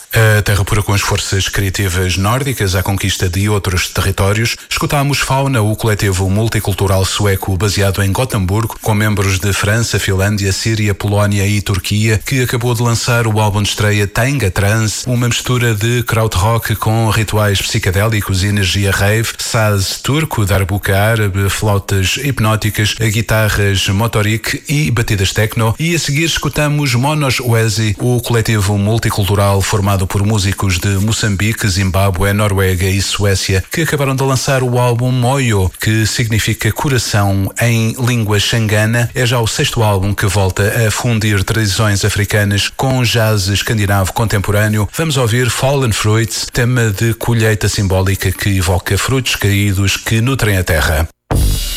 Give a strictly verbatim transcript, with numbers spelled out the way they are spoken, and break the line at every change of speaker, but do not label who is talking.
A Terra Pura com as forças criativas nórdicas à conquista de outros territórios. Escutámos Fauna, o coletivo multicultural sueco baseado em Gotemburgo, com membros de França, Finlândia, Síria, Polónia e Turquia, que acabou de lançar o álbum de estreia Tanga Trance, uma mistura de krautrock com rituais psicadélicos e energia rave, saz turco, darbuka árabe, flautas hipnóticas, guitarras motorik e batidas techno. E a seguir escutamos Monos Oesi, o coletivo multicultural formado por músicos de Moçambique, Zimbábue, Noruega e Suécia, que acabaram de lançar o álbum Moyo, que significa coração em língua xangana. É já o sexto álbum que volta a fundir tradições africanas com jazz escandinavo contemporâneo. Vamos ouvir Fallen Fruits, tema de colheita simbólica que evoca frutos caídos que nutrem a terra.